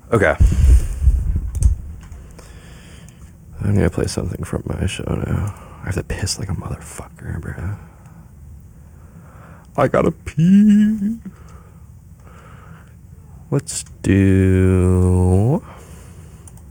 Okay. I'm gonna play something from my show now. I have to piss like a motherfucker, bro. I gotta pee. Let's do